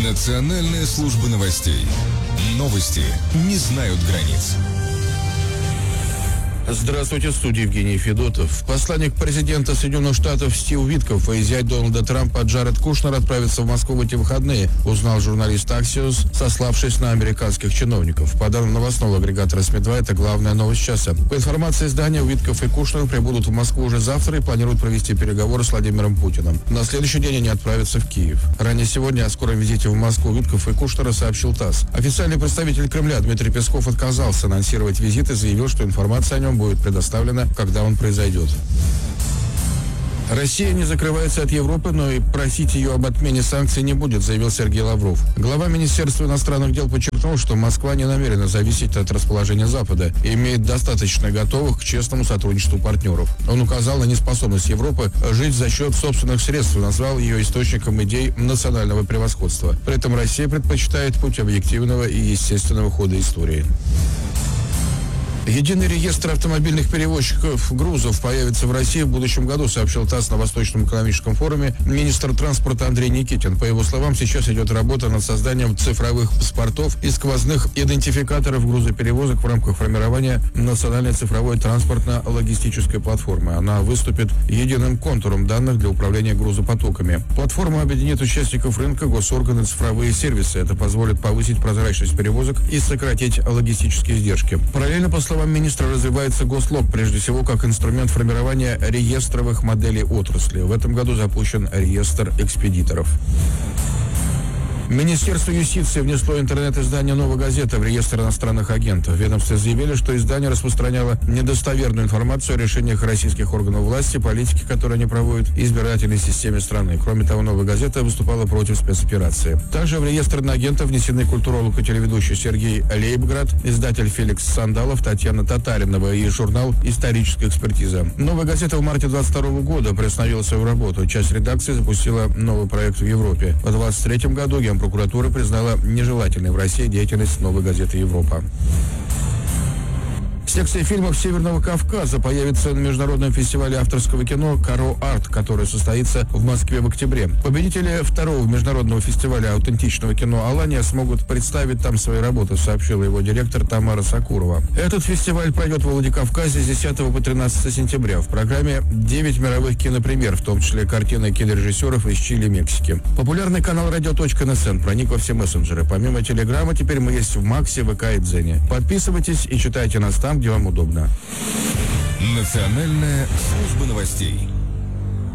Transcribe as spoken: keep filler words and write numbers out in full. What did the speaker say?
Национальная служба новостей. Новости не знают границ. Здравствуйте, в студии Евгений Федотов. В послании к президенту Соединенных Штатов Стив Витков и зять Дональда Трампа Джаред Кушнер отправятся в Москву в эти выходные, узнал журналист Axios, сославшись на американских чиновников. По данным новостного агрегатора СМИ два, это главная новость часа. По информации издания, Витков и Кушнер прибудут в Москву уже завтра и планируют провести переговоры с Владимиром Путиным. На следующий день они отправятся в Киев. Ранее сегодня о скором визите в Москву Витков и Кушнера сообщил ТАСС. Официальный представитель Кремля Дмитрий Песков отказался анонсировать визит и заявил, что информация о нем будет предоставлена, когда он произойдет. Россия не закрывается от Европы, но и просить ее об отмене санкций не будет, заявил Сергей Лавров. Глава Министерства иностранных дел подчеркнул, что Москва не намерена зависеть от расположения Запада и имеет достаточно готовых к честному сотрудничеству партнеров. Он указал на неспособность Европы жить за счет собственных средств и назвал ее источником идей национального превосходства. При этом Россия предпочитает путь объективного и естественного хода истории. Единый реестр автомобильных перевозчиков грузов появится в России в будущем году, сообщил ТАСС на Восточном экономическом форуме министр транспорта Андрей Никитин. По его словам, сейчас идет работа над созданием цифровых паспортов и сквозных идентификаторов грузоперевозок в рамках формирования национальной цифровой транспортно-логистической платформы. Она выступит единым контуром данных для управления грузопотоками. Платформа объединит участников рынка, госорганы, цифровые сервисы. Это позволит повысить прозрачность перевозок и сократить логистические издержки. Параллельно, по словам министра, развивается Гослог, прежде всего, как инструмент формирования реестровых моделей отрасли. В этом году запущен реестр экспедиторов. Министерство юстиции внесло интернет-издание «Новая газета» в реестр иностранных агентов. В ведомстве заявили, что издание распространяло недостоверную информацию о решениях российских органов власти, политики, которые они проводят, и избирательной системе страны. Кроме того, «Новая газета» выступала против спецоперации. Также в реестр агентов внесены культуролог и телеведущий Сергей Лейбград, издатель Феликс Сандалов, Татьяна Татаринова и журнал «Историческая экспертиза». «Новая газета» в марте двадцать второго года приостановила свою работу. Часть редакции запустила новый проект в Европе. В двадцать третьем году Генпрокуратура признала нежелательной в России деятельность «Новой газеты Европа». Секция фильмов Северного Кавказа появится на международном фестивале авторского кино «Каро Арт», который состоится в Москве в октябре. Победители второго международного фестиваля аутентичного кино «Алания» смогут представить там свои работы, сообщила его директор Тамара Сакурова. Этот фестиваль пройдет во Владикавказе с десятого по тринадцатое сентября. В программе девять мировых кинопремьер, в том числе картины кинорежиссеров из Чили и Мексики. Популярный канал радио точка эн эс эн проник во все мессенджеры. Помимо Телеграма, теперь мы есть в Максе, ВК и Дзене. Подписывайтесь и читайте нас там, где вам удобно. Национальная служба новостей.